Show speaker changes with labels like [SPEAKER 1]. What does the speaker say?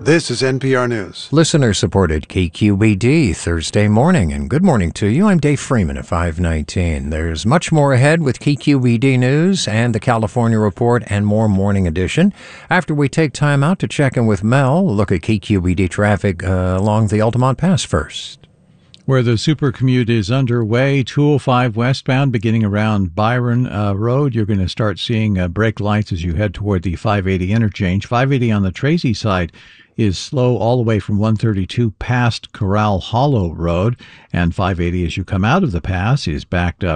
[SPEAKER 1] This is NPR News.
[SPEAKER 2] Listener-supported KQED Thursday morning, and good morning to you. I'm Dave Freeman at 519. There's much more ahead with KQED News and the California Report and more Morning Edition. After we take time out to check in with Mel, look at KQED traffic along the Altamont Pass first.
[SPEAKER 3] Where the super commute is underway, 205 westbound, beginning around Byron Road. You're going to start seeing brake lights as you head toward the 580 interchange. 580 on the Tracy side is slow all the way from 132 past Corral Hollow Road, and 580 as you come out of the pass is backed up